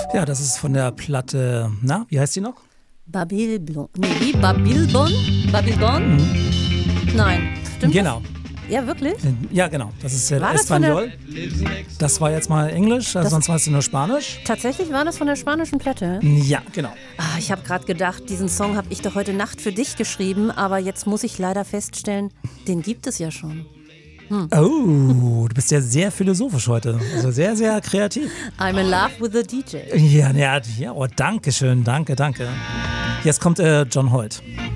Ja, das ist von der Platte, na, wie heißt die noch? Babylon. Nee, wie? Babylon? Babylon? Nein, stimmt Genau. das? Ja, wirklich? Ja, genau. Das ist War das von der- Espanol. Das war jetzt mal Englisch, sonst war es nur Spanisch. Tatsächlich war das von der spanischen Platte? Ja, genau. Ah, ich habe gerade gedacht, diesen Song habe ich doch heute Nacht für dich geschrieben, aber jetzt muss ich leider feststellen, den gibt es ja schon. Oh, du bist ja sehr philosophisch heute. Also sehr, sehr kreativ. I'm in love with the DJ. Ja, oh, danke schön. Danke. Jetzt kommt John Holt.